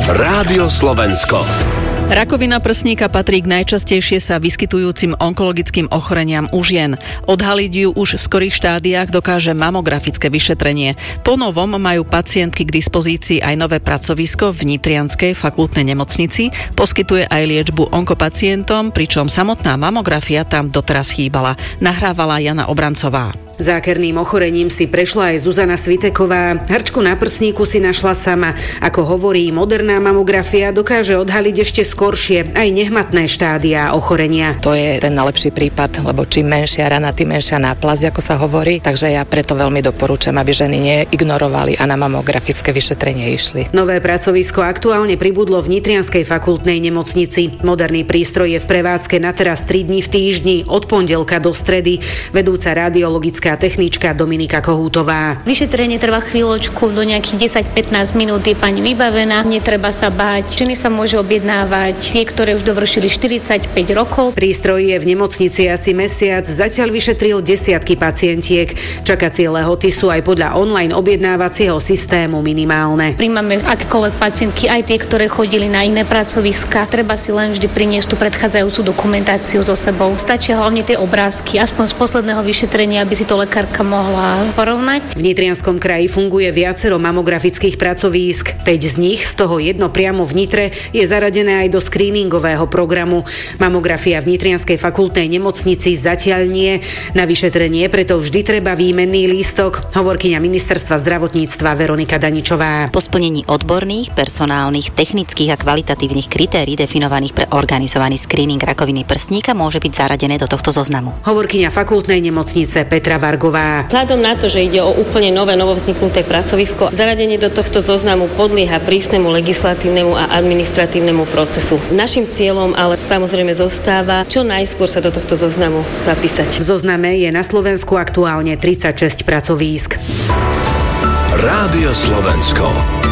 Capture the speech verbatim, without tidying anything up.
Rádio Slovensko. Rakovina prsníka patrí k najčastejšie sa vyskytujúcim onkologickým ochoreniam u žien. Odhaliť ju už v skorých štádiách dokáže mamografické vyšetrenie. Po novom majú pacientky k dispozícii aj nové pracovisko v Nitrianskej fakultnej nemocnici. Poskytuje aj liečbu onkopacientom, pričom samotná mamografia tam doteraz chýbala. Nahrávala Jana Obrancová. Zákerným ochorením si prešla aj Zuzana Sviteková. Hrčku na prsníku si našla sama. Ako hovorí, moderná mamografia dokáže odhaliť ešte skoršie aj nehmatné štádia ochorenia. To je ten najlepší prípad, lebo čím menšia rana, tým menšia náplasť, ako sa hovorí. Takže ja preto veľmi doporúčam, aby ženy neignorovali a na mamografické vyšetrenie išli. Nové pracovisko aktuálne pribudlo v Nitrianskej fakultnej nemocnici. Moderný prístroj je v prevádzke na teraz tri dni v týždni, od pondelka do stredy. Vedúca radiologická technička Dominika Kohútová. Vyšetrenie trvá chvíľočku, do nejakých desať pätnásť minút je pani vybavená, netreba sa báť. Ženy sa môžu objednávať, tie, ktoré už dovršili štyridsaťpäť rokov. Prístroj je v nemocnici asi mesiac, zatiaľ vyšetril desiatky pacientiek. Čakacie lehoty sú aj podľa online objednávacieho systému minimálne. Príjmame akékoľvek pacientky, aj tie, ktoré chodili na iné pracoviská. Treba si len vždy priniesť tú predchádzajúcu dokumentáciu so sebou. Stačia hlavne tie obrázky, aspoň z posledného vyšetrenia, aby si to lekárka mohla porovnať. V Nitrianskom kraji funguje viacero mamografických pracovísk. päť z nich, z toho jedno priamo v Nitre, je zaradené aj do screeningového programu. Mamografia v Nitrianskej fakultnej nemocnici zatiaľ nie. Na vyšetrenie preto vždy treba výmenný lístok, hovorkyňa ministerstva zdravotníctva Veronika Daničová. Po splnení odborných, personálnych, technických a kvalitatívnych kritérií definovaných pre organizovaný screening rakoviny prsníka môže byť zaradené do tohto zoznamu. Hovorkyňa fakultnej nemocnice Petra Vargová. Vzhľadom na to, že ide o úplne nové, novovzniknuté pracovisko, zaradenie do tohto zoznamu podlieha prísnemu legislatívnemu a administratívnemu procesu. Naším cieľom ale samozrejme zostáva čo najskôr sa do tohto zoznamu zapísať. V zozname je na Slovensku aktuálne tridsaťšesť pracovísk. Rádio Slovensko.